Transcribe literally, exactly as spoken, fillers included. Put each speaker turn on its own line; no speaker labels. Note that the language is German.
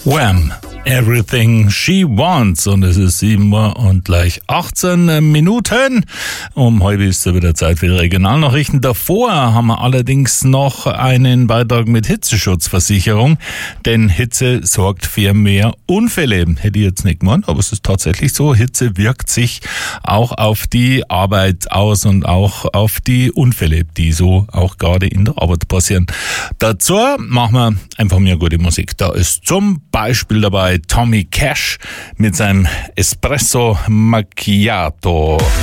Wham! Everything She Wants. Und es ist sieben Uhr und gleich achtzehn Minuten. Um halb ist es wieder Zeit für die Regionalnachrichten. Davor haben wir allerdings noch einen Beitrag mit Hitzeschutzversicherung, denn Hitze sorgt für mehr Unfälle. Hätte ich jetzt nicht gemeint, aber es ist tatsächlich so. Hitze wirkt sich auch auf die Arbeit aus und auch auf die Unfälle, die so auch gerade in der Arbeit passieren. Dazu machen wir einfach mehr gute Musik. Da ist zum Beispiel dabei Tommy Cash mit seinem Espresso Macchiato.